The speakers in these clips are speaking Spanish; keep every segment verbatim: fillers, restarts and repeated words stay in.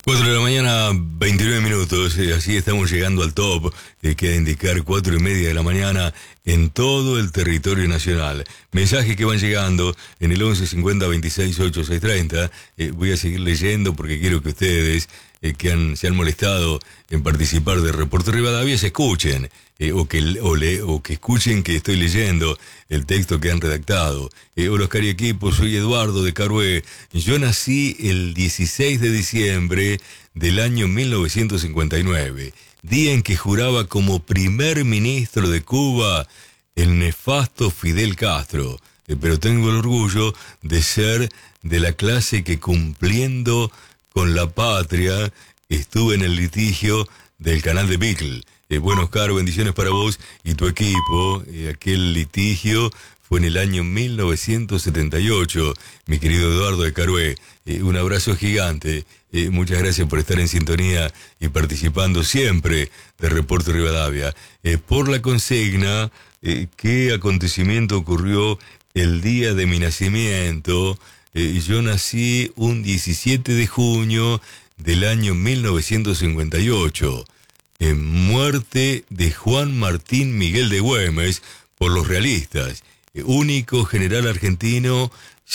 cuatro de la mañana, veintinueve minutos, eh, así estamos llegando al top, eh, queda indicar cuatro y media de la mañana en todo el territorio nacional. Mensajes que van llegando en el once cincuenta veintiséis ochenta y seis treinta, eh, voy a seguir leyendo porque quiero que ustedes, eh, que han, se han molestado en participar de Reporte Rivadavia, se escuchen, eh, o, que, o, le, o que escuchen que estoy leyendo el texto que han redactado. Eh, hola Oscar y equipo, soy Eduardo de Carué. Yo nací el dieciséis de diciembre del año mil novecientos cincuenta y nueve, día en que juraba como primer ministro de Cuba el nefasto Fidel Castro, eh, pero tengo el orgullo de ser de la clase que, cumpliendo con la patria, estuve en el litigio del canal de Beagle. Eh, bueno, Oscar, bendiciones para vos y tu equipo. Eh, aquel litigio fue en el año mil novecientos setenta y ocho, mi querido Eduardo de Carué. Eh, un abrazo gigante. Eh, muchas gracias por estar en sintonía y participando siempre de Reporte Rivadavia. Eh, por la consigna, eh, ¿qué acontecimiento ocurrió el día de mi nacimiento? Eh, yo nací un diecisiete de junio del año mil novecientos cincuenta y ocho. En muerte de Juan Martín Miguel de Güemes por los realistas, único general argentino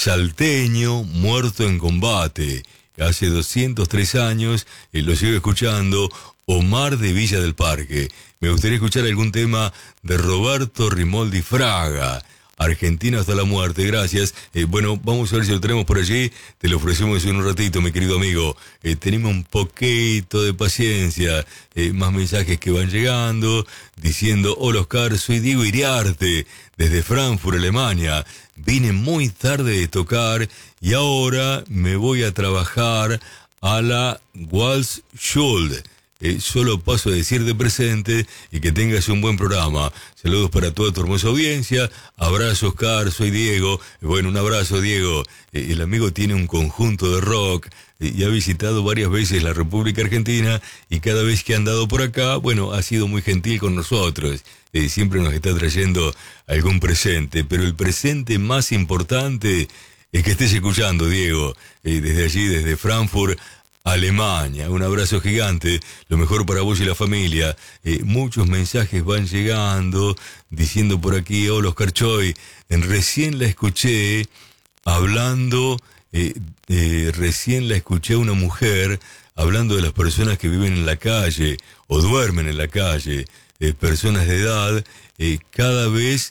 salteño muerto en combate. Hace doscientos tres años, eh, lo sigo escuchando, Omar de Villa del Parque. Me gustaría escuchar algún tema de Roberto Rimoldi Fraga. Argentina hasta la muerte, gracias. Eh, bueno, vamos a ver si lo tenemos por allí. Te lo ofrecemos en un ratito, mi querido amigo. Eh, tenemos un poquito de paciencia. Eh, más mensajes que van llegando, diciendo: hola Oscar, soy Diego Iriarte, desde Frankfurt, Alemania. Vine muy tarde de tocar y ahora me voy a trabajar a la Walsschule. Eh, solo paso a decir de presente y que tengas un buen programa. Saludos para toda tu hermosa audiencia. Abrazo, Oscar, soy Diego. Bueno, un abrazo, Diego. Eh, el amigo tiene un conjunto de rock eh, y ha visitado varias veces la República Argentina, y cada vez que ha andado por acá, bueno, ha sido muy gentil con nosotros. Eh, siempre nos está trayendo algún presente, pero el presente más importante es que estés escuchando, Diego, eh, desde allí, desde Frankfurt, Alemania. Un abrazo gigante, lo mejor para vos y la familia. Eh, muchos mensajes van llegando, diciendo por aquí: hola Oscar Choy, recién la escuché hablando, eh, eh, recién la escuché a una mujer hablando de las personas que viven en la calle o duermen en la calle, eh, personas de edad, eh, cada vez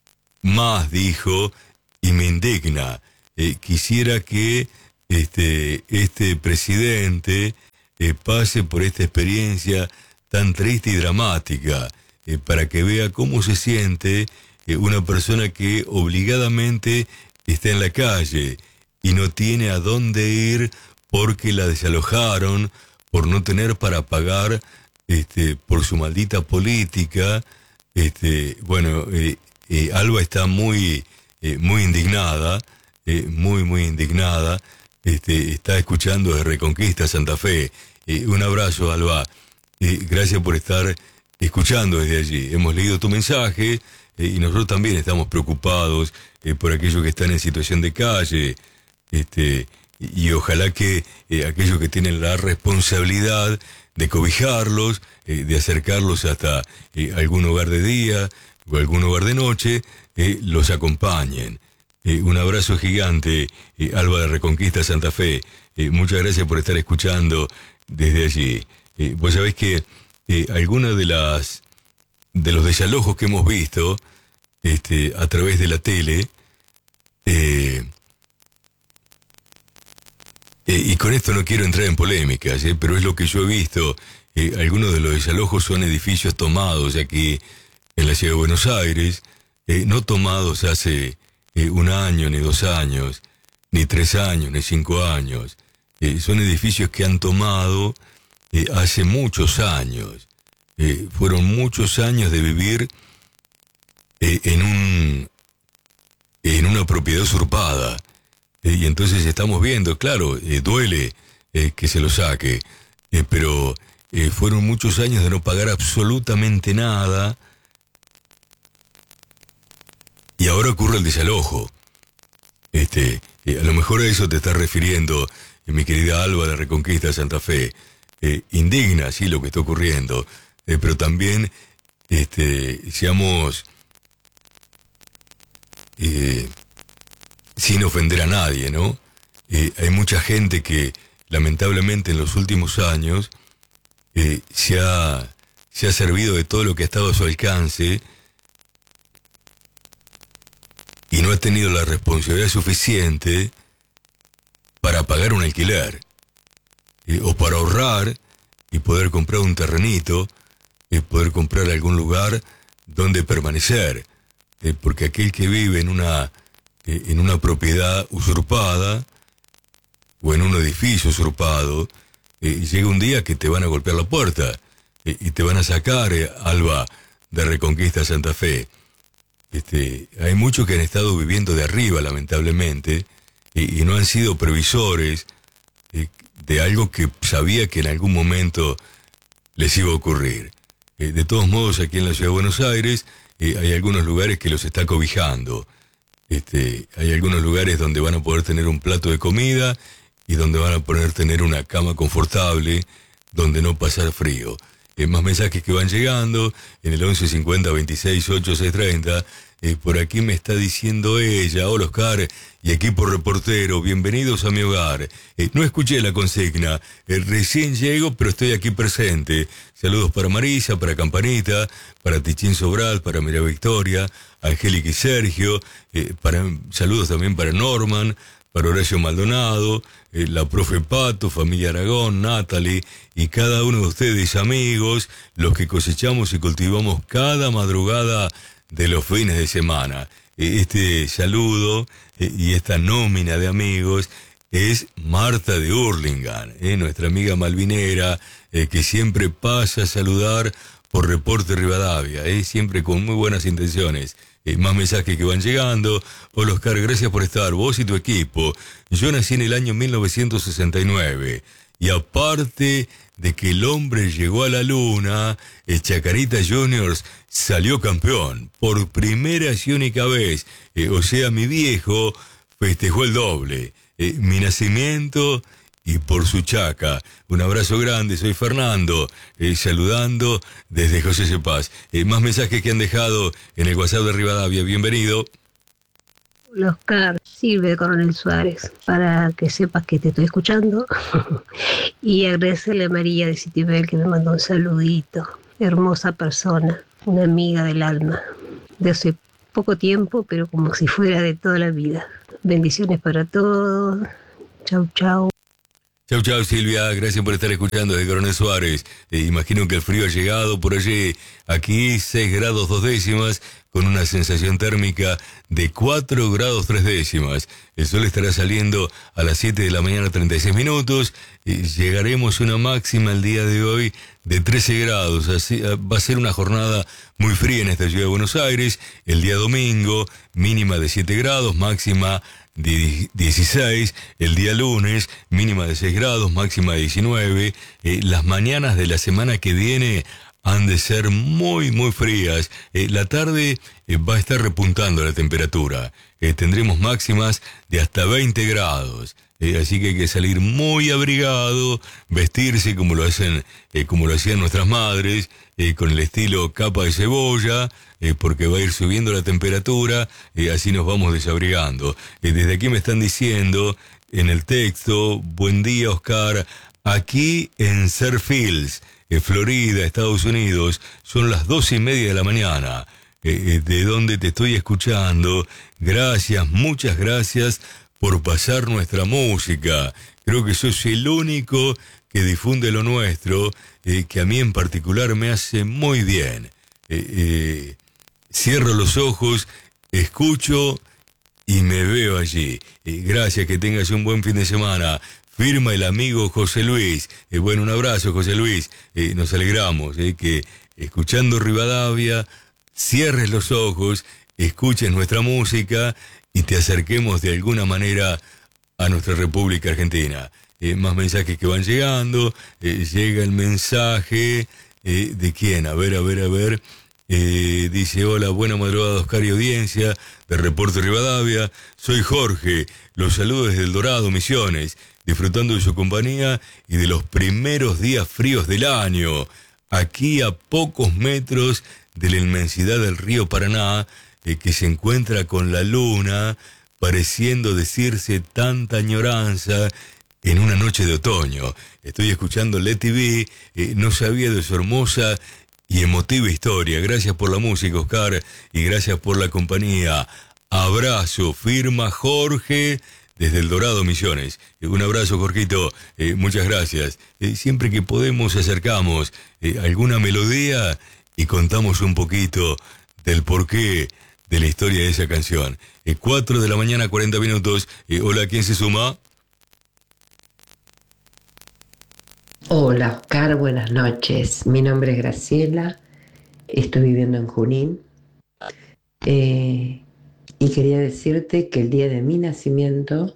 más, dijo, y me indigna. Eh, quisiera que Este, este presidente eh, pase por esta experiencia tan triste y dramática, eh, para que vea cómo se siente eh, una persona que obligadamente está en la calle y no tiene a dónde ir porque la desalojaron, por no tener para pagar, este, por su maldita política. Este, bueno, eh, eh, Alba está muy, eh, muy indignada, eh, muy, muy indignada. Este, está escuchando de Reconquista, Santa Fe. Eh, un abrazo, Alba. Eh, gracias por estar escuchando desde allí. Hemos leído tu mensaje eh, y nosotros también estamos preocupados eh, por aquellos que están en situación de calle. Este, y, y ojalá que eh, aquellos que tienen la responsabilidad de cobijarlos, eh, de acercarlos hasta eh, algún hogar de día o algún hogar de noche, eh, los acompañen. Eh, un abrazo gigante, eh, Alba de Reconquista, Santa Fe. Eh, muchas gracias por estar escuchando desde allí. Eh, vos sabés que eh, algunas de las de los desalojos que hemos visto este, a través de la tele, eh, eh, y con esto no quiero entrar en polémicas, eh, pero es lo que yo he visto. Eh, algunos de los desalojos son edificios tomados aquí en la ciudad de Buenos Aires, eh, no tomados hace Eh, un año, ni dos años, ni tres años, ni cinco años. Eh, son edificios que han tomado eh, hace muchos años. Eh, fueron muchos años de vivir eh, en un en una propiedad usurpada. Eh, y entonces estamos viendo, claro, eh, duele eh, que se lo saque, eh, pero eh, fueron muchos años de no pagar absolutamente nada. Y ahora ocurre el desalojo. Este, eh, a lo mejor a eso te estás refiriendo, mi querida Alba de Reconquista de Santa Fe. Eh, indigna, sí, lo que está ocurriendo, eh, pero también, este, seamos, eh, sin ofender a nadie, ¿no? Eh, hay mucha gente que, lamentablemente, en los últimos años, eh, se ha, se ha servido de todo lo que ha estado a su alcance y no ha tenido la responsabilidad suficiente para pagar un alquiler, eh, o para ahorrar y poder comprar un terrenito, y poder comprar algún lugar donde permanecer, eh, porque aquel que vive en una, eh, en una propiedad usurpada o en un edificio usurpado, eh, llega un día que te van a golpear la puerta, eh, y te van a sacar, eh, Alba de Reconquista Santa Fe. Este, hay muchos que han estado viviendo de arriba, lamentablemente, y, y no han sido previsores eh, de algo que sabía que en algún momento les iba a ocurrir. Eh, de todos modos, aquí en la Ciudad de Buenos Aires eh, hay algunos lugares que los está cobijando. Este, hay algunos lugares donde van a poder tener un plato de comida y donde van a poder tener una cama confortable, donde no pasar frío. Eh, más mensajes que van llegando en el once cincuenta veintiséis ocho seis treinta. Eh, por aquí me está diciendo ella: hola Oscar y equipo reportero, bienvenidos a mi hogar. Eh, no escuché la consigna, eh, recién llego, pero estoy aquí presente. Saludos para Marisa, para Campanita, para Tichín Sobral, para Mira Victoria, Angélica y Sergio, eh, para, saludos también para Norman, para Horacio Maldonado, eh, la profe Pato, familia Aragón, Natalie y cada uno de ustedes, amigos, los que cosechamos y cultivamos cada madrugada de los fines de semana. Eh, este saludo eh, y esta nómina de amigos es Marta de Hurlingham, eh, nuestra amiga malvinera, eh, que siempre pasa a saludar por Reporte Rivadavia, eh, siempre con muy buenas intenciones. Eh, más mensajes que van llegando. Hola Oscar, gracias por estar, vos y tu equipo. Yo nací en el año mil novecientos sesenta y nueve y aparte de que el hombre llegó a la luna, el Chacarita Juniors salió campeón por primera y única vez. Eh, o sea, mi viejo festejó el doble. Eh, mi nacimiento y por su chaca. Un abrazo grande, soy Fernando, eh, saludando desde José C. Paz. Eh, más mensajes que han dejado en el WhatsApp de Rivadavia, bienvenido. Hola Oscar, Silvia de Coronel Suárez, para que sepas que te estoy escuchando y agradecerle a María de Citibel que me mandó un saludito. Hermosa persona, una amiga del alma, de hace poco tiempo, pero como si fuera de toda la vida. Bendiciones para todos. Chau, chau. Chau, chau, Silvia. Gracias por estar escuchando desde Coronel Suárez. Eh, imagino que el frío ha llegado por allí. Aquí seis grados dos décimas, con una sensación térmica de cuatro grados tres décimas. El sol estará saliendo a las siete de la mañana, treinta y seis minutos. Y llegaremos a una máxima el día de hoy de trece grados. Así, va a ser una jornada muy fría en esta ciudad de Buenos Aires. El día domingo, mínima de siete grados, máxima de dieciséis, el día lunes, mínima de seis grados, máxima de diecinueve. Eh, las mañanas de la semana que viene han de ser muy, muy frías. Eh, la tarde eh, va a estar repuntando la temperatura. Eh, tendremos máximas de hasta veinte grados. Eh, así que hay que salir muy abrigado, vestirse como lo hacen, eh, como lo hacían nuestras madres, eh, con el estilo capa de cebolla, eh, porque va a ir subiendo la temperatura, y eh, así nos vamos desabrigando. Eh, desde aquí me están diciendo en el texto: buen día Oscar, aquí en Fairfields, eh, Florida, Estados Unidos, son las doce y media de la mañana. Eh, eh, de donde te estoy escuchando. Gracias, muchas gracias por pasar nuestra música. Creo que sos el único que difunde lo nuestro, eh, que a mí en particular me hace muy bien. Eh, eh, cierro los ojos, escucho y me veo allí. Eh, gracias, que tengas un buen fin de semana. Firma el amigo José Luis. Eh, bueno, un abrazo, José Luis. Eh, nos alegramos eh, que escuchando Rivadavia cierres los ojos, escuches nuestra música y te acerquemos de alguna manera a nuestra República Argentina. Eh, más mensajes que van llegando. Eh, llega el mensaje eh, de quién, a ver, a ver, a ver. Eh, dice: hola, buena madrugada Oscar y audiencia de Reporte Rivadavia. Soy Jorge, los saludo desde El Dorado, Misiones. disfrutando de su compañía y de los primeros días fríos del año, aquí a pocos metros de la inmensidad del río Paraná, eh, que se encuentra con la luna, pareciendo decirse tanta añoranza en una noche de otoño. Estoy escuchando L E T V, eh, no sabía de su hermosa y emotiva historia. Gracias por la música, Oscar, y gracias por la compañía. Abrazo, firma Jorge desde El Dorado, Misiones. Eh, un abrazo, Jorgito, eh, muchas gracias. Eh, siempre que podemos acercamos eh, alguna melodía y contamos un poquito del porqué de la historia de esa canción. Eh, cuatro de la mañana, cuarenta minutos. Eh, hola, ¿quién se suma? Hola, Oscar, buenas noches. Mi nombre es Graciela, estoy viviendo en Junín. Eh, y quería decirte que el día de mi nacimiento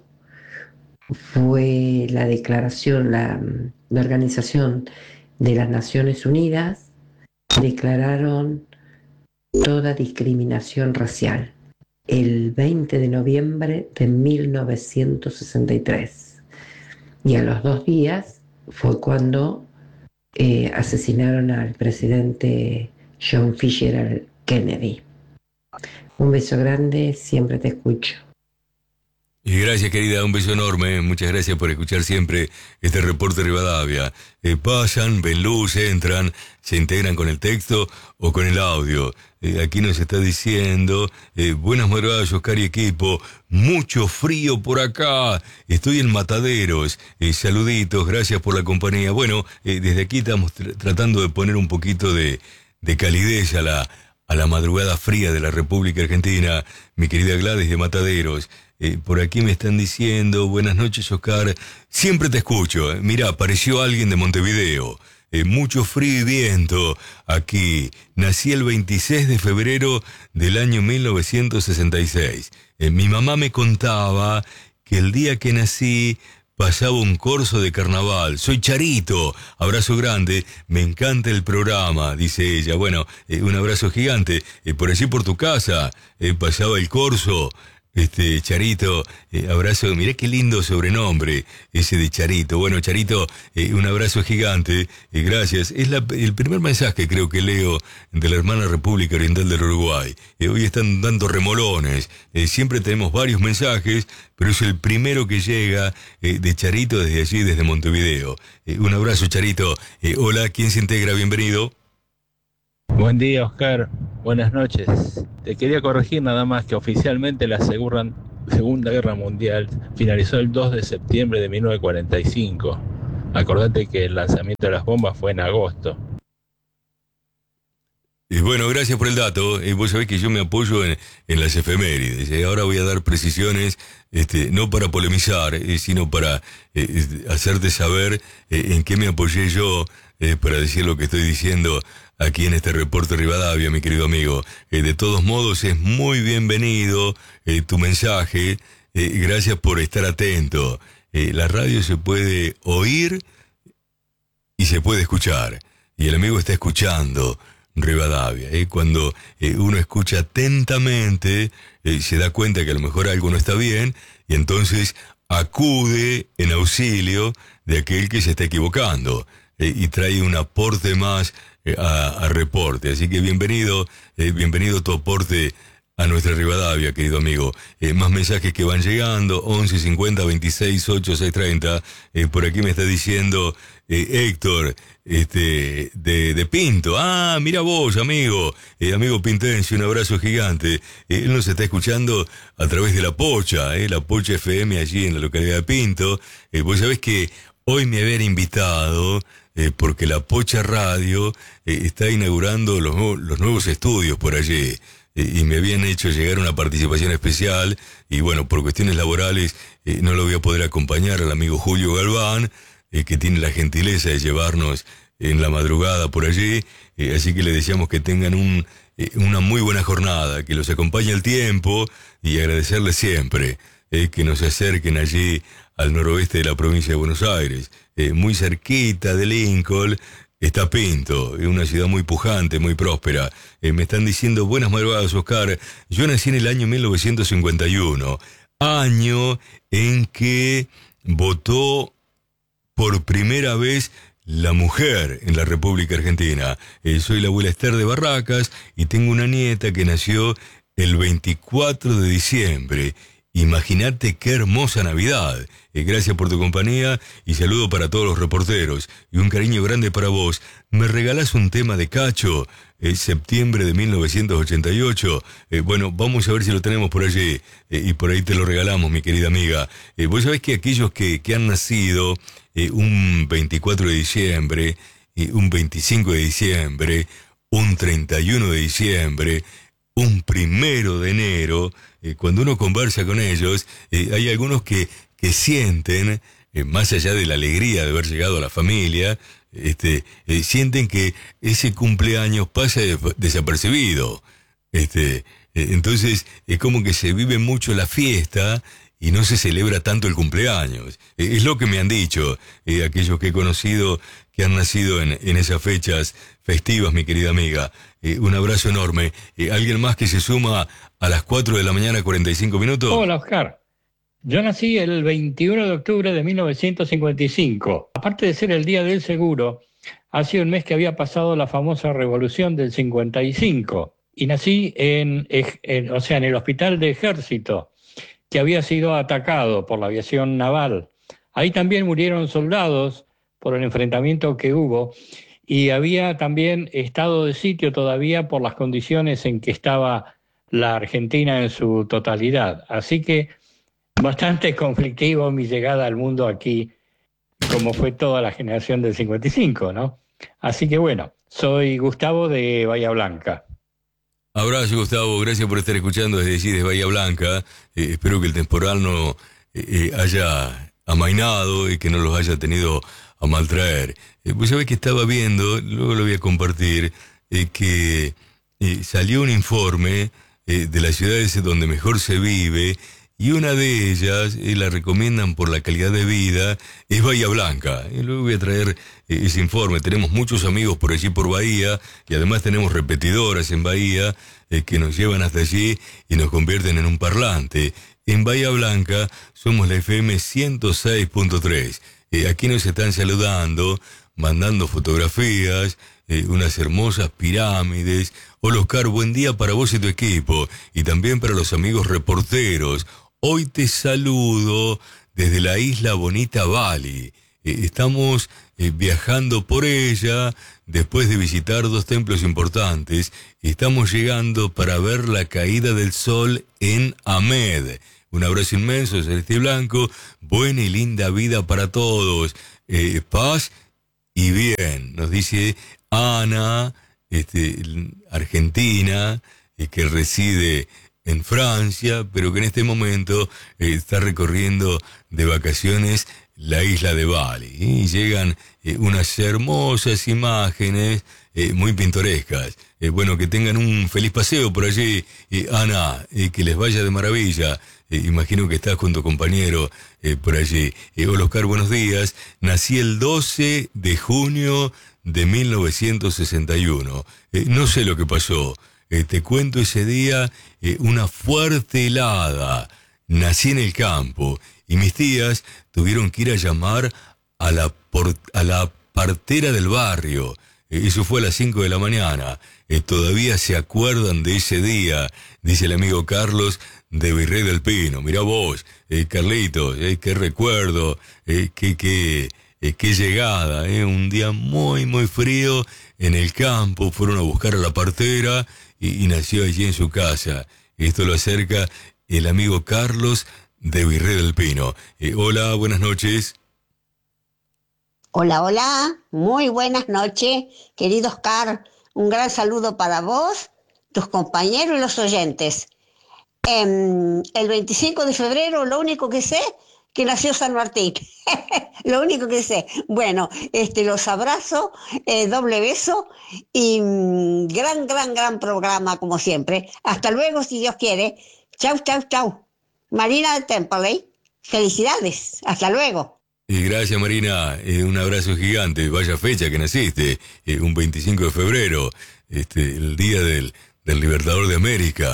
fue la declaración, la, la Organización de las Naciones Unidas declararon toda discriminación racial el veinte de noviembre de mil novecientos sesenta y tres. Y a los dos días fue cuando eh, asesinaron al presidente John Fisher Kennedy. Un beso grande, siempre te escucho. Y gracias, querida, un beso enorme. Muchas gracias por escuchar siempre este reporte Rivadavia. Eh, pasan, ven luz, entran, se integran con el texto o con el audio. Eh, aquí nos está diciendo, eh, buenas madrugadas, Oscar y equipo, mucho frío por acá, estoy en Mataderos, eh, saluditos, gracias por la compañía. Bueno, eh, desde aquí estamos tr- tratando de poner un poquito de, de calidez a la, a la madrugada fría de la República Argentina, mi querida Gladys de Mataderos. Eh, por aquí me están diciendo, buenas noches, Oscar, siempre te escucho. Eh. Mira, apareció alguien de Montevideo. Eh, mucho frío y viento aquí. Nací el veintiséis de febrero del año mil novecientos sesenta y seis. Eh, mi mamá me contaba que el día que nací pasaba un corso de carnaval. Soy Charito, abrazo grande, me encanta el programa, dice ella. Bueno, eh, un abrazo gigante. Eh, por allí por tu casa eh, pasaba el corso. Este, Charito, eh, abrazo, mirá qué lindo sobrenombre, ese de Charito. Bueno, Charito, eh, un abrazo gigante, eh, gracias. Es la, el primer mensaje, creo que leo, de la hermana República Oriental del Uruguay. Eh, hoy están dando remolones, eh, siempre tenemos varios mensajes, pero es el primero que llega eh, de Charito desde allí, desde Montevideo. Eh, un abrazo, Charito. Eh, hola, ¿quién se integra? Bienvenido. Buen día, Oscar. Buenas noches. Te quería corregir nada más que oficialmente la Segunda, Segunda Guerra Mundial finalizó el dos de septiembre de mil novecientos cuarenta y cinco. Acordate que el lanzamiento de las bombas fue en agosto. Y bueno, gracias por el dato. Eh, vos sabés que yo me apoyo en, en las efemérides. Eh, ahora voy a dar precisiones, este, no para polemizar, eh, sino para eh, hacerte saber eh, en qué me apoyé yo eh, para decir lo que estoy diciendo aquí en este reporte Rivadavia, mi querido amigo. Eh, de todos modos, es muy bienvenido eh, tu mensaje. Eh, gracias por estar atento. Eh, la radio se puede oír y se puede escuchar. Y el amigo está escuchando Rivadavia. Eh. Cuando eh, uno escucha atentamente, eh, se da cuenta que a lo mejor algo no está bien y entonces acude en auxilio de aquel que se está equivocando eh, y trae un aporte más eh, a, a reporte. Así que bienvenido, eh, bienvenido tu aporte a nuestra Rivadavia, querido amigo. Eh, más mensajes que van llegando, once cincuenta veintiséis ocho seis treinta. Eh, por aquí me está diciendo eh, Héctor, este, de, de Pinto. Ah, mira vos, amigo, eh, amigo Pintense, un abrazo gigante. Eh, él nos está escuchando a través de La Pocha, eh, La Pocha F M allí en la localidad de Pinto. Eh, vos sabés que hoy me habían invitado, eh, porque La Pocha Radio eh, está inaugurando los, los nuevos estudios por allí. Y me habían hecho llegar una participación especial y bueno, por cuestiones laborales eh, no lo voy a poder acompañar al amigo Julio Galván, eh, que tiene la gentileza de llevarnos en la madrugada por allí, eh, así que le deseamos que tengan un, eh, una muy buena jornada, que los acompañe el tiempo y agradecerles siempre eh, que nos acerquen allí al noroeste de la provincia de Buenos Aires, eh, muy cerquita de Lincoln. Está Pinto, es una ciudad muy pujante, muy próspera. Eh, me están diciendo, buenas madrugadas, Oscar. Yo nací en el año mil novecientos cincuenta y uno, año en que votó por primera vez la mujer en la República Argentina. Eh, soy la abuela Esther de Barracas y tengo una nieta que nació el veinticuatro de diciembre. Imagínate qué hermosa Navidad. Eh, gracias por tu compañía y saludo para todos los reporteros. Y un cariño grande para vos. ¿Me regalás un tema de Cacho? Es septiembre de mil novecientos ochenta y ocho. Eh, bueno, vamos a ver si lo tenemos por allí. Eh, y por ahí te lo regalamos, mi querida amiga. Eh, vos sabés que aquellos que, que han nacido eh, un veinticuatro de diciembre, eh, un veinticinco de diciembre, un treinta y uno de diciembre, un primero de enero, eh, cuando uno conversa con ellos, eh, hay algunos que, que sienten, eh, más allá de la alegría de haber llegado a la familia, este, eh, sienten que ese cumpleaños pasa de, desapercibido. Este, eh, entonces es como que se vive mucho la fiesta y no se celebra tanto el cumpleaños. Eh, es lo que me han dicho eh, aquellos que he conocido que han nacido en, en esas fechas festivas, mi querida amiga. Eh, un abrazo enorme. Eh, ¿Alguien más que se suma a las cuatro de la mañana, cuarenta y cinco minutos? Hola, Oscar. Yo nací el veintiuno de octubre de mil novecientos cincuenta y cinco. Aparte de ser el Día del Seguro, ha sido un mes que había pasado la famosa Revolución del cincuenta y cinco. Y nací en, en, o sea, en el Hospital de Ejército, que había sido atacado por la aviación naval. Ahí también murieron soldados por el enfrentamiento que hubo, y había también estado de sitio todavía por las condiciones en que estaba la Argentina en su totalidad. Así que bastante conflictivo mi llegada al mundo aquí, como fue toda la generación del cincuenta y cinco, ¿no? Así que bueno, soy Gustavo de Bahía Blanca. Abrazo, Gustavo, gracias por estar escuchando desde allí, de Bahía Blanca. Eh, espero que el temporal no eh, haya amainado y que no los haya tenido a maltraer. Eh, pues sabés que estaba viendo, luego lo voy a compartir, eh, que eh, salió un informe eh, de las ciudades donde mejor se vive, y una de ellas, eh, la recomiendan por la calidad de vida, es Bahía Blanca. Y luego voy a traer eh, ese informe. Tenemos muchos amigos por allí por Bahía, y además tenemos repetidoras en Bahía eh, que nos llevan hasta allí y nos convierten en un parlante. En Bahía Blanca somos la F M ciento seis punto tres. Eh, aquí nos están saludando, mandando fotografías, eh, unas hermosas pirámides. Hola, Oscar, buen día para vos y tu equipo, y también para los amigos reporteros. Hoy te saludo desde la isla bonita Bali. Eh, estamos eh, viajando por ella después de visitar dos templos importantes. Estamos llegando para ver la caída del sol en Amed. Un abrazo inmenso, Celeste Blanco. Buena y linda vida para todos. Eh, paz y bien, nos dice Ana, este, argentina, eh, que reside en Francia, pero que en este momento eh, está recorriendo de vacaciones la isla de Bali. Y llegan eh, unas hermosas imágenes eh, muy pintorescas. Eh, bueno, que tengan un feliz paseo por allí, eh, Ana, eh, que les vaya de maravilla. Eh, imagino que estás con tu compañero eh, por allí. Eh, hola, Oscar, buenos días. Nací el doce de junio de mil novecientos sesenta y uno. Eh, no sé lo que pasó. Eh, te cuento ese día, eh, una fuerte helada. Nací en el campo y mis tías tuvieron que ir a llamar a la, por, a la partera del barrio. Eh, eso fue a las cinco de la mañana. Eh, todavía se acuerdan de ese día, dice el amigo Carlos de Virrey del Pino. Mirá vos, eh, Carlitos, eh, qué recuerdo, eh, qué, qué, eh, qué llegada. Eh, un día muy, muy frío en el campo. Fueron a buscar a la partera y, y nació allí en su casa. Esto lo acerca el amigo Carlos de Virrey del Pino. Eh, hola, buenas noches. Hola, hola, muy buenas noches, querido Oscar. Un gran saludo para vos, tus compañeros y los oyentes. Eh, el veinticinco de febrero, lo único que sé, que nació San Martín. Lo único que sé. Bueno, este, los abrazo, eh, doble beso y mmm, gran, gran, gran programa como siempre. Hasta luego, si Dios quiere. Chau, chau, chau. Marina de Temple, felicidades. Hasta luego. Y gracias, Marina, eh, un abrazo gigante. Vaya fecha que naciste, eh, un veinticinco de febrero, este, el día del, del Libertador de América.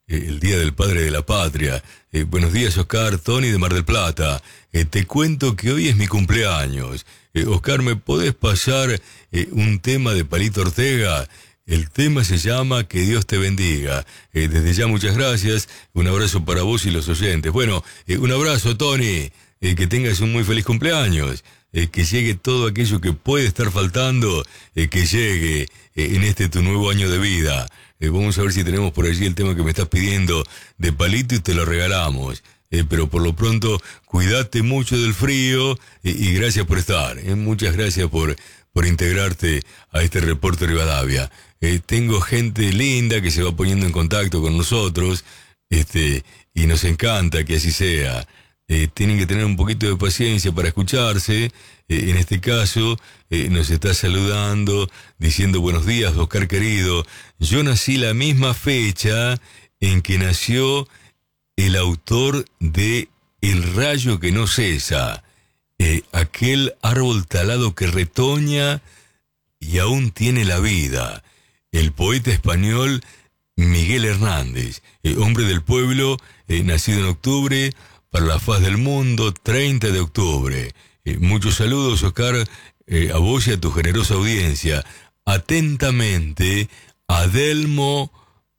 eh, el Día del Padre de la Patria. Eh, buenos días, Oscar, Tony de Mar del Plata. Eh, te cuento que hoy es mi cumpleaños. Eh, Oscar, ¿me podés pasar eh, un tema de Palito Ortega? El tema se llama Que Dios te bendiga. Eh, desde ya muchas gracias. Un abrazo para vos y los oyentes. Bueno, eh, un abrazo, Tony. Eh, que tengas un muy feliz cumpleaños. Eh, que llegue todo aquello que puede estar faltando, eh, que llegue eh, en este tu nuevo año de vida. Eh, vamos a ver si tenemos por allí el tema que me estás pidiendo de Palito y te lo regalamos. Eh, pero por lo pronto, cuídate mucho del frío eh, y gracias por estar. Eh, muchas gracias por, por integrarte a este reporte Rivadavia. Eh, tengo gente linda que se va poniendo en contacto con nosotros, este, y nos encanta que así sea. Eh, tienen que tener un poquito de paciencia para escucharse. Eh, en este caso, eh, nos está saludando, diciendo buenos días, Oscar querido. Yo nací la misma fecha en que nació el autor de El rayo que no cesa, eh, aquel árbol talado que retoña y aún tiene la vida. El poeta español Miguel Hernández, eh, hombre del pueblo, eh, nacido en octubre, para la faz del mundo, treinta de octubre. Eh, muchos saludos, Oscar, eh, a vos y a tu generosa audiencia. Atentamente, Adelmo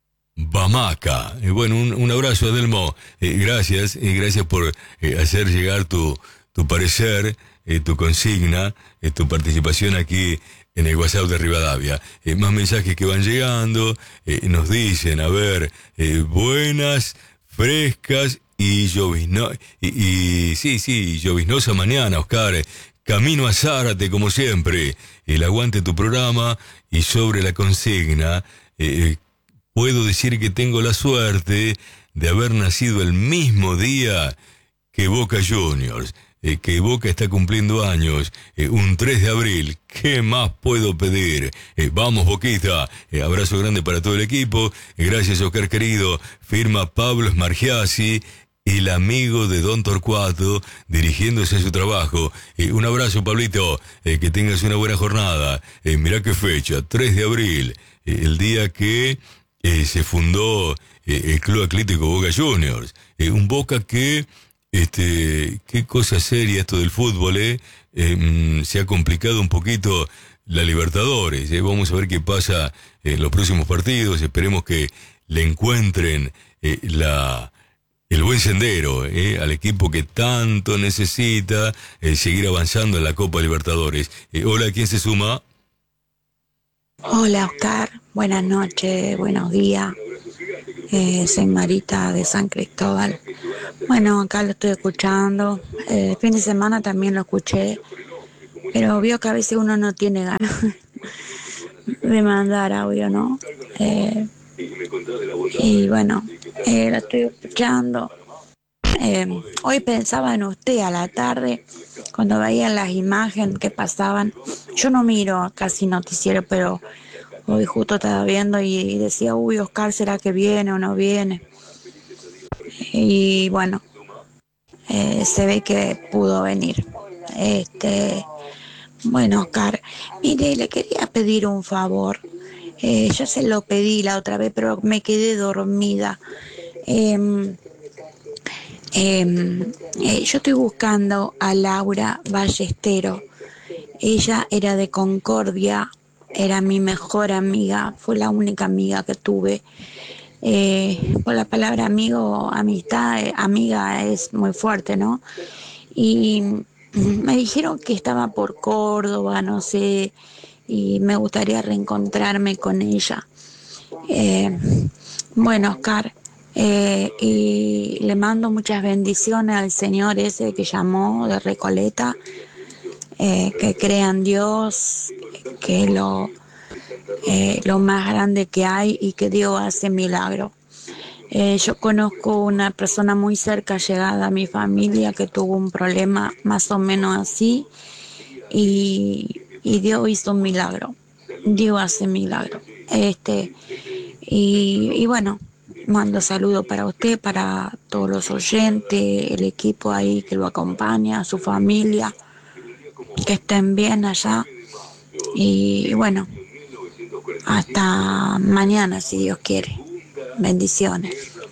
Bamaca. Eh, bueno, un, un abrazo, Adelmo. Eh, gracias, y eh, gracias por eh, hacer llegar tu, tu parecer, eh, tu consigna, eh, tu participación aquí en el WhatsApp de Rivadavia. Eh, más mensajes que van llegando, eh, nos dicen, a ver, eh, buenas, frescas y llovizno, y, y sí, sí, lloviznosa mañana, Oscar. Eh, camino a Zárate, como siempre. El aguante tu programa y sobre la consigna, eh, puedo decir que tengo la suerte de haber nacido el mismo día que Boca Juniors. Eh, que Boca está cumpliendo años, eh, un tres de abril. ¿Qué más puedo pedir? Eh, vamos, Boquita. Eh, abrazo grande para todo el equipo. Eh, gracias, Oscar querido. Firma Pablo Smargiassi, el amigo de Don Torcuato, dirigiéndose a su trabajo. Eh, un abrazo, Pablito. Eh, que tengas una buena jornada. Eh, mirá qué fecha, tres de abril. Eh, el día que eh, se fundó eh, el Club Atlético Boca Juniors. Eh, un Boca que... Este, qué cosa seria esto del fútbol, ¿eh? eh se ha complicado un poquito la Libertadores, ¿eh? Vamos a ver qué pasa en los próximos partidos. Esperemos que le encuentren eh, la, el buen sendero ¿eh? al equipo que tanto necesita eh, seguir avanzando en la Copa Libertadores. Eh, hola, ¿quién se suma? Hola, Oscar, buenas noches, buenos días. Eh, soy Marita de San Cristóbal. Bueno, acá lo estoy escuchando. El fin de semana también lo escuché, pero veo que a veces uno no tiene ganas de mandar audio, ¿no? Eh, y bueno, eh, lo estoy escuchando. Eh, hoy pensaba en usted a la tarde, cuando veía las imágenes que pasaban. Yo no miro casi noticiero, pero hoy justo estaba viendo y decía, uy, Oscar, ¿será que viene o no viene? Y bueno, eh, se ve que pudo venir. Este, bueno, Oscar, mire, le quería pedir un favor. Eh, ya se lo pedí la otra vez, pero me quedé dormida. Eh, eh, eh, yo estoy buscando a Laura Ballestero. Ella era de Concordia, era mi mejor amiga, fue la única amiga que tuve. Eh, por la palabra amigo, amistad, eh, amiga es muy fuerte, ¿no? Y me dijeron que estaba por Córdoba, no sé, y me gustaría reencontrarme con ella. Eh, bueno, Oscar, eh, y le mando muchas bendiciones al señor ese que llamó de Recoleta, eh, que crea en Dios, que es lo, eh, lo más grande que hay y que Dios hace milagros. Eh, yo conozco una persona muy cerca, llegada a mi familia, que tuvo un problema más o menos así, y, y Dios hizo un milagro. Dios hace milagro. Este, y, y bueno, mando saludos para usted, para todos los oyentes, el equipo ahí que lo acompaña, su familia, que estén bien allá. Y bueno, hasta mañana, si Dios quiere. Bendiciones.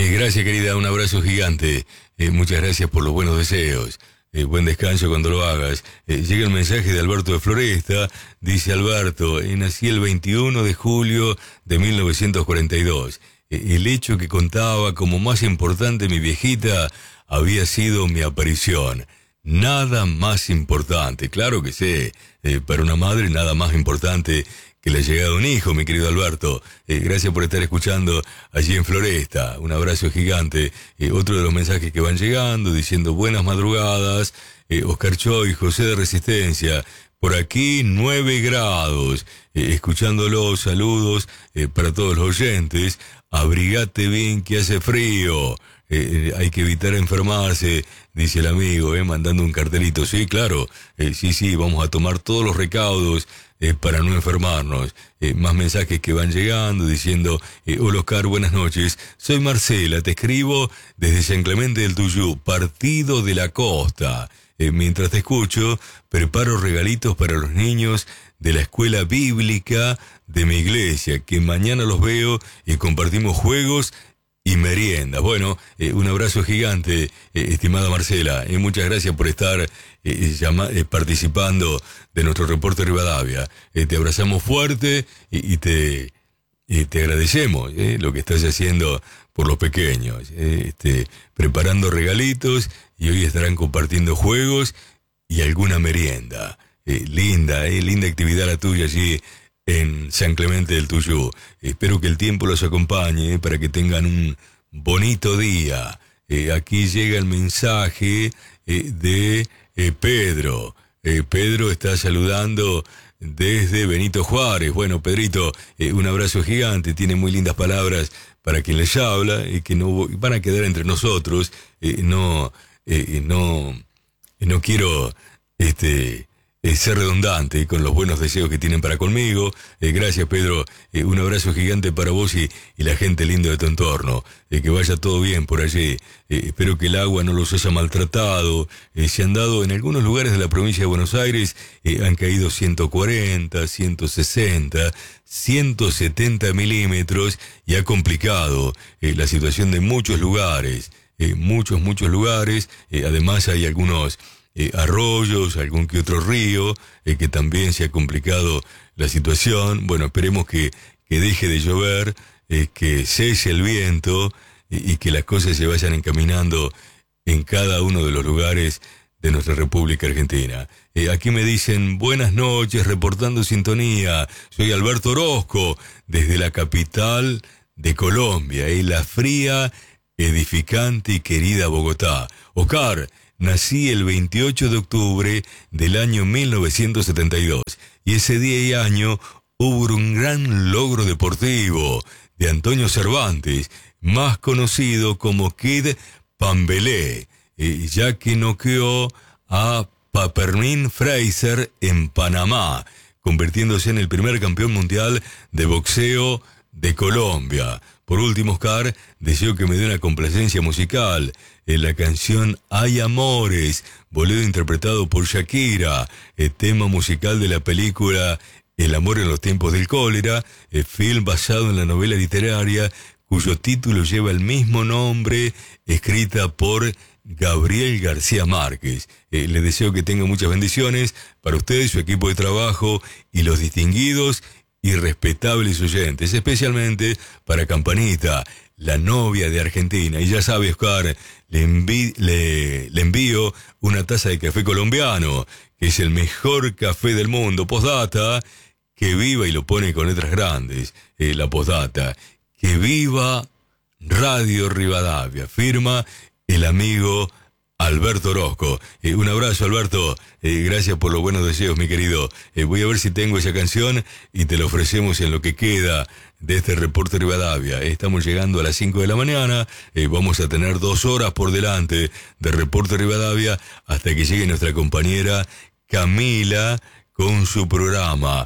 Eh, gracias, querida, un abrazo gigante. Eh, muchas gracias por los buenos deseos. Eh, buen descanso cuando lo hagas. Eh, llega el mensaje de Alberto de Floresta. Dice Alberto, eh, nací el veintiuno de julio de mil novecientos cuarenta y dos. Eh, el hecho que contaba como más importante mi viejita había sido mi aparición. Nada más importante, claro que sé, eh, para una madre nada más importante que la llegada de un hijo, mi querido Alberto. Eh, gracias por estar escuchando allí en Floresta. Un abrazo gigante. Eh, otro de los mensajes que van llegando diciendo buenas madrugadas. Eh, Oscar Choy, José de Resistencia. Por aquí nueve grados. Eh, escuchándolo, saludos eh, para todos los oyentes. Abrigate bien que hace frío. Eh, hay que evitar enfermarse, dice el amigo, eh, mandando un cartelito. Sí, claro, eh, sí, sí, vamos a tomar todos los recaudos eh, para no enfermarnos. Eh, más mensajes que van llegando diciendo, eh, hola Oscar, buenas noches. Soy Marcela, te escribo desde San Clemente del Tuyú, partido de la costa. Eh, mientras te escucho, preparo regalitos para los niños de la escuela bíblica de mi iglesia, que mañana los veo y compartimos juegos y merienda. Bueno, eh, un abrazo gigante, eh, estimada Marcela, y eh, muchas gracias por estar eh, llama, eh, participando de nuestro reporte Rivadavia. Eh, te abrazamos fuerte y, y te, y te agradecemos eh, lo que estás haciendo por los pequeños, eh, este, preparando regalitos y hoy estarán compartiendo juegos y alguna merienda. Eh, linda, eh, linda actividad la tuya allí en San Clemente del Tuyú. Espero que el tiempo los acompañe eh, para que tengan un bonito día. Eh, aquí llega el mensaje eh, de eh, Pedro. Eh, Pedro está saludando desde Benito Juárez. Bueno, Pedrito, eh, un abrazo gigante. Tiene muy lindas palabras para quien les habla y eh, que no van a quedar entre nosotros. Eh, no, eh, no, no quiero este Eh, ser redundante con los buenos deseos que tienen para conmigo. Eh, gracias, Pedro. Eh, un abrazo gigante para vos y, y la gente linda de tu entorno. Eh, que vaya todo bien por allí. Eh, espero que el agua no los haya maltratado. Eh, se han dado en algunos lugares de la provincia de Buenos Aires, eh, han caído ciento cuarenta, ciento sesenta, ciento setenta milímetros y ha complicado eh, la situación de muchos lugares. Eh, muchos, muchos lugares. Eh, además hay algunos Eh, arroyos, algún que otro río, eh, que también se ha complicado la situación. Bueno, esperemos que, que deje de llover, eh, que cese el viento eh, y que las cosas se vayan encaminando en cada uno de los lugares de nuestra República Argentina. Eh, aquí me dicen, buenas noches, reportando sintonía. Soy Alberto Orozco, desde la capital de Colombia, y eh, la fría, edificante y querida Bogotá. Oscar, nací el veintiocho de octubre del año mil novecientos setenta y dos y ese día y año hubo un gran logro deportivo de Antonio Cervantes, más conocido como Kid Pambelé, eh, ya que noqueó a Papermin Fraser en Panamá, convirtiéndose en el primer campeón mundial de boxeo de Colombia. Por último, Oscar, deseo que me dé una complacencia musical en la canción Hay Amores, bolero interpretado por Shakira, el tema musical de la película El amor en los tiempos del cólera, el film basado en la novela literaria cuyo título lleva el mismo nombre, escrita por Gabriel García Márquez. Eh, le deseo que tenga muchas bendiciones para usted, su equipo de trabajo y los distinguidos y respetables oyentes, especialmente para Campanita, la novia de Argentina. Y ya sabe, Oscar, le, envi- le, le envío una taza de café colombiano, que es el mejor café del mundo. Postdata, que viva, y lo pone con letras grandes, eh, la postdata, que viva Radio Rivadavia, firma el amigo Alberto Orozco. Eh, un abrazo, Alberto. Eh, gracias por los buenos deseos, mi querido. Eh, voy a ver si tengo esa canción y te la ofrecemos en lo que queda de este reporte Rivadavia. Eh, estamos llegando a las cinco de la mañana. Eh, vamos a tener dos horas por delante de reporte Rivadavia hasta que llegue nuestra compañera Camila con su programa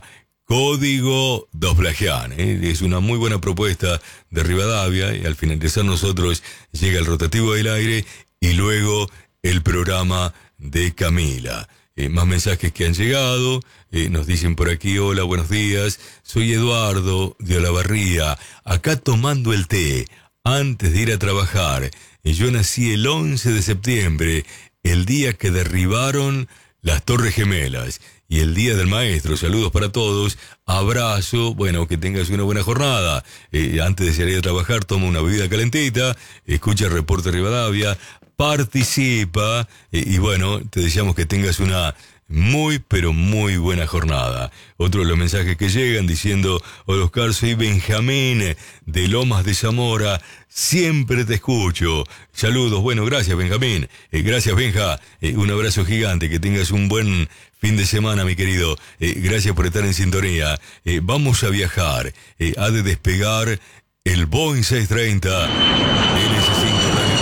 Código Doblajean. Eh. Es una muy buena propuesta de Rivadavia y al finalizar nosotros llega el rotativo del aire y luego el programa de Camila. Eh, más mensajes que han llegado, eh, nos dicen por aquí, hola, buenos días, soy Eduardo de Olavarría, acá tomando el té, antes de ir a trabajar. Yo nací el once de septiembre, el día que derribaron las Torres Gemelas. Y el Día del Maestro. Saludos para todos. Abrazo. Bueno, que tengas una buena jornada. Eh, antes de salir a trabajar, toma una bebida calentita. Escucha el Reporte Rivadavia. Participa. Eh, y bueno, te deseamos que tengas una muy, pero muy buena jornada. Otro de los mensajes que llegan diciendo: hola Oscar, soy Benjamín de Lomas de Zamora. Siempre te escucho. Saludos. Bueno, gracias Benjamín. Eh, gracias Benja. Eh, un abrazo gigante. Que tengas un buen fin de semana, mi querido. Eh, gracias por estar en sintonía. Eh, vamos a viajar. Eh, ha de despegar el Boeing seiscientos treinta L S cinco.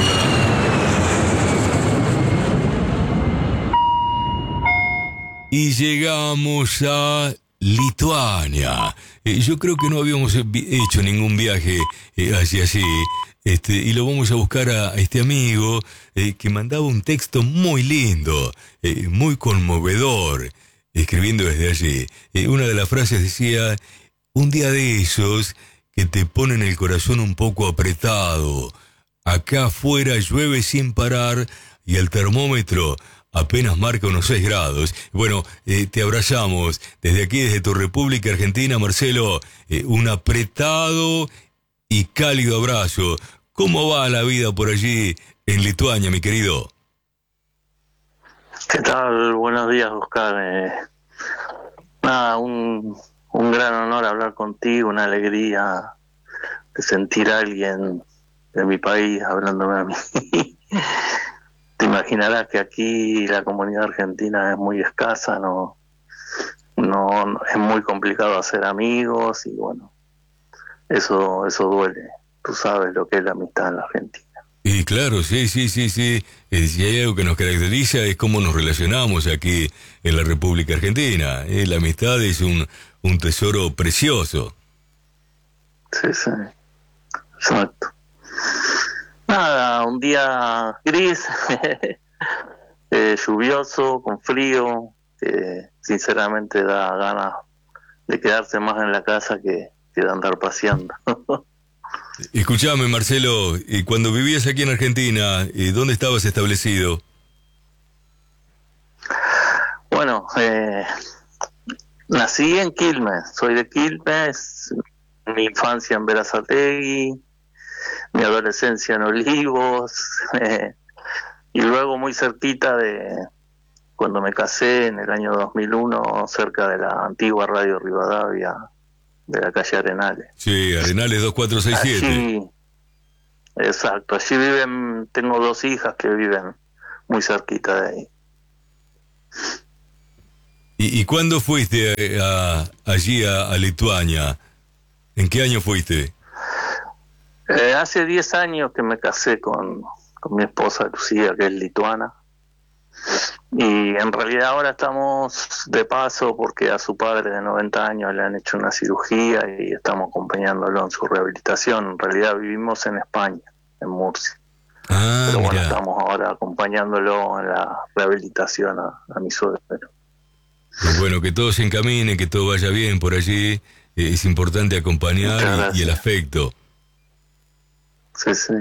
Y llegamos a Lituania. Eh, yo creo que no habíamos hecho ningún viaje eh, hacia allí. Este, y lo vamos a buscar a, a este amigo eh, que mandaba un texto muy lindo, eh, muy conmovedor, escribiendo desde allí. Eh, una de las frases decía: un día de esos que te ponen el corazón un poco apretado. Acá afuera llueve sin parar y el termómetro apenas marca unos seis grados. Bueno, eh, te abrazamos desde aquí, desde tu República Argentina, Marcelo. Eh, un apretado y cálido abrazo. ¿Cómo va la vida por allí en Lituania, mi querido? ¿Qué tal? Buenos días, Oscar. Eh, nada, un, un gran honor hablar contigo, una alegría de sentir a alguien de mi país hablándome a mí. Te imaginarás que aquí la comunidad argentina es muy escasa, no, no, no es muy complicado hacer amigos y bueno, eso, eso duele. Tú sabes lo que es la amistad en la Argentina. Y claro, sí, sí, sí, sí. Eh, si hay algo que nos caracteriza es cómo nos relacionamos aquí en la República Argentina. Eh, la amistad es un, un tesoro precioso. Sí, sí. Exacto. Nada, un día gris, eh, lluvioso, con frío, que sinceramente da ganas de quedarse más en la casa que, que de andar paseando. Escuchame, Marcelo, y cuando vivías aquí en Argentina, ¿dónde estabas establecido? Bueno, eh, nací en Quilmes, soy de Quilmes, mi infancia en Berazategui, mi adolescencia en Olivos, eh, y luego muy cerquita de cuando me casé en el año dos mil uno, cerca de la antigua Radio Rivadavia, de la calle Arenales. Sí, Arenales dos cuatro seis siete. Allí, exacto, allí viven, tengo dos hijas que viven muy cerquita de ahí. ¿Y, y cuándo fuiste a, a, allí a, a Lituania? ¿En qué año fuiste? Eh, hace diez años que me casé con, con mi esposa Lucía, que es lituana. Y en realidad ahora estamos de paso porque a su padre de noventa años le han hecho una cirugía y estamos acompañándolo en su rehabilitación. En realidad vivimos en España, en Murcia. Ah, Pero bueno, mirá. estamos ahora acompañándolo en la rehabilitación a, a mi suegro. Pues bueno, que todo se encamine, que todo vaya bien por allí. Eh, es importante acompañar y, y el afecto. Sí, sí.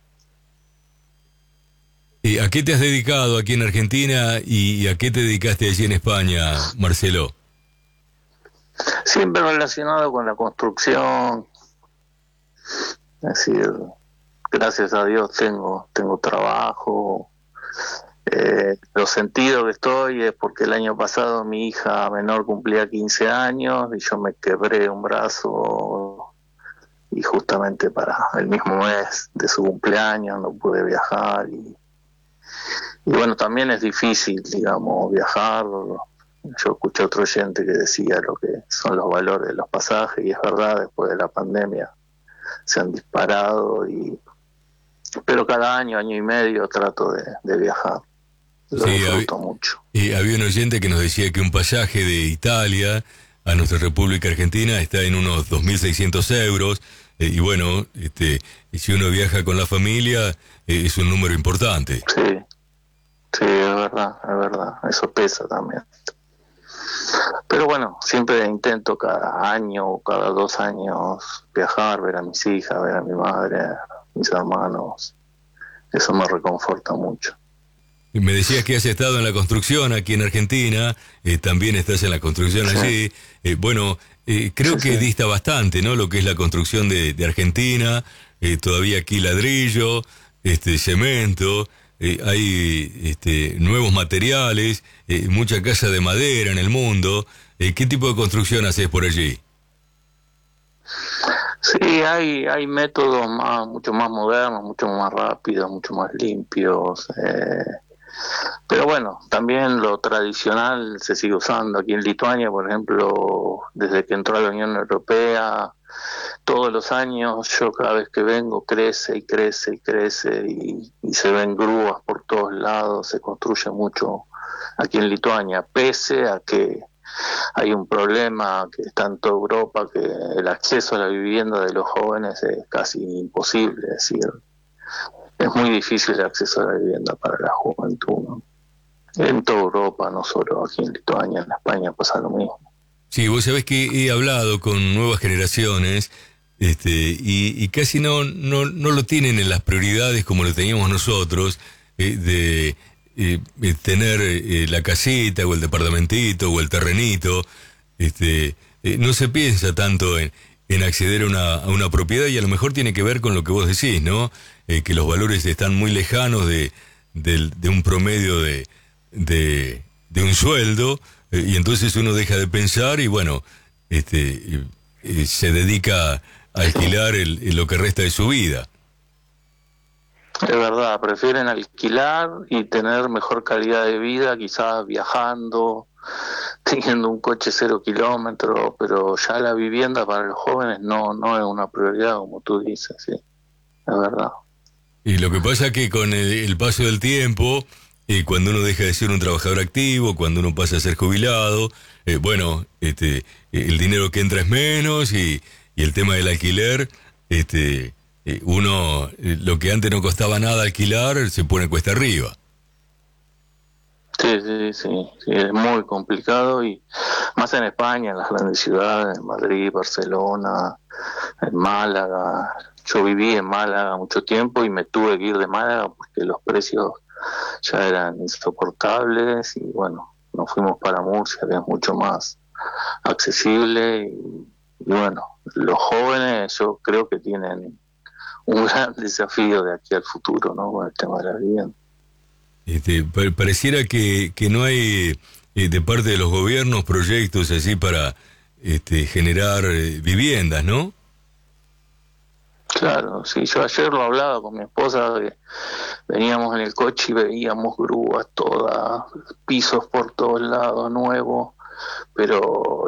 ¿Y a qué te has dedicado aquí en Argentina y, y a qué te dedicaste allí en España, Marcelo? Siempre relacionado con la construcción. Es decir, gracias a Dios tengo tengo trabajo. Eh, lo sentido que estoy es porque el año pasado mi hija menor cumplía quince años y yo me quebré un brazo y justamente para el mismo mes de su cumpleaños no pude viajar y, y bueno, también es difícil, digamos, viajar. Yo escuché a otro oyente que decía lo que son los valores de los pasajes y es verdad, después de la pandemia se han disparado y pero cada año, año y medio trato de, de viajar. Lo Sí, disfruto hab- mucho. Y había un oyente que nos decía que un pasaje de Italia a nuestra República Argentina está en unos dos mil seiscientos euros. Eh, y bueno, este, y si uno viaja con la familia, eh, es un número importante. Sí, sí, es verdad, es verdad. Eso pesa también. Pero bueno, siempre intento cada año o cada dos años viajar, ver a mis hijas, ver a mi madre, mis hermanos. Eso me reconforta mucho. Y me decías que has estado en la construcción aquí en Argentina, eh, también estás en la construcción Sí. allí. Eh, bueno, eh, creo Sí, que sí. dista bastante, ¿no? Lo que es la construcción de, de Argentina, eh, todavía aquí ladrillo, este cemento, eh, hay este, nuevos materiales, eh, mucha casa de madera en el mundo. Eh, ¿Qué tipo de construcción haces por allí? Sí, hay, hay métodos más, mucho más modernos, mucho más rápidos, mucho más limpios. Eh, pero bueno, también lo tradicional se sigue usando. Aquí en Lituania, por ejemplo, desde que entró a la Unión Europea, todos los años, yo cada vez que vengo crece y crece y crece y, y se ven grúas por todos lados, se construye mucho aquí en Lituania, pese a que hay un problema que está en toda Europa, que el acceso a la vivienda de los jóvenes es casi imposible, es decir, es muy difícil el acceso a la vivienda para la juventud, ¿no? En toda Europa, no solo aquí en Lituania, en España pasa lo mismo. Sí, vos sabés que he hablado con nuevas generaciones este, y, y casi no, no, no lo tienen en las prioridades como lo teníamos nosotros, eh, de eh, eh, tener eh, la casita o el departamentito o el terrenito. Este, eh, no se piensa tanto en, en acceder a una, a una propiedad y a lo mejor tiene que ver con lo que vos decís, ¿no? Eh, que los valores están muy lejanos de, de, de un promedio de, de, de un sueldo. Y entonces uno deja de pensar y bueno, este, eh, se dedica a alquilar el, el, lo que resta de su vida. Es verdad, prefieren alquilar y tener mejor calidad de vida, quizás viajando, teniendo un coche cero kilómetros, pero ya la vivienda para los jóvenes no, no es una prioridad, como tú dices, sí, es verdad. Y lo que pasa es que con el, el paso del tiempo, y cuando uno deja de ser un trabajador activo, cuando uno pasa a ser jubilado, eh, bueno, este, el dinero que entra es menos y, y el tema del alquiler, este, eh, uno, eh, lo que antes no costaba nada alquilar, se pone cuesta arriba. Sí, sí, sí, sí, es muy complicado y más en España, en las grandes ciudades, en Madrid, Barcelona, en Málaga. Yo viví en Málaga mucho tiempo y me tuve que ir de Málaga porque los precios ya eran insoportables y bueno, nos fuimos para Murcia, que es mucho más accesible y, y bueno, los jóvenes yo creo que tienen un gran desafío de aquí al futuro, ¿no? Con el tema de la vivienda. Este, pa- pareciera que, que no hay eh, de parte de los gobiernos proyectos así para este, generar eh, viviendas, ¿no? Claro, sí, yo ayer lo hablaba con mi esposa, que veníamos en el coche y veíamos grúas todas, pisos por todos lados nuevos, pero